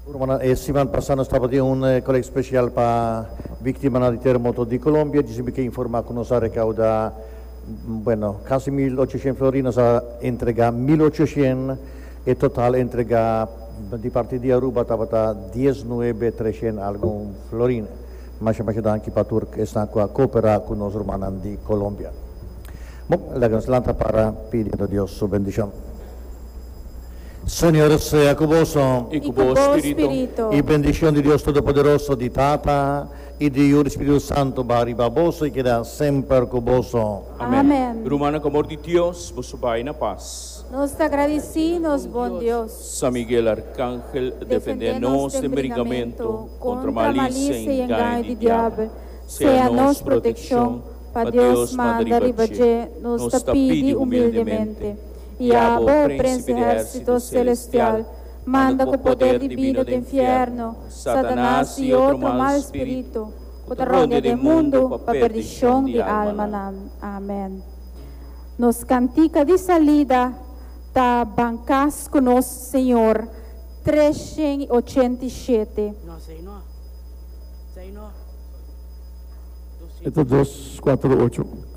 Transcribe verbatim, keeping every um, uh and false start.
Urmana, eh, semana passata stava di un eh, collega speciale per vittime del terremoto di Colombia, ci che informa con noi che da bueno, quasi milleottocento florine sa entrega milleottocento e totale entrega di parte di Aruba stava diciannove trecento alcun florine, ma c'è anche per Turk che sta qua a cooperare con noi urmana di Colombia. Bom, la ganslanta para pidiendo Dios su bendición. Señor sea con vos y con vos, Espíritu, y bendición de Dios Todopoderoso, di Tata y de Dios Espíritu Santo, bari baboso y queda siempre con vos. Amén. Amén. Rumana com amor de Dios, vos subay na paz. Nos agradecidos, bom Deus, San Miguel Arcángel, defende-nos de brigamento contra malícia e engano de diabo. Seja nos proteção, para Deus manda ribaje, nos tapide humildemente. E a o príncipe exército celestial, manda com o poder divino do inferno, Satanás e outro mal espírito, contra do mundo, para perdição de alma. Amém. Nos cantica de salida, da bancas conosco, Senhor, trezentos e oitenta e sete. No, sei no. Sei no. Esto dos, cuatro, ocho.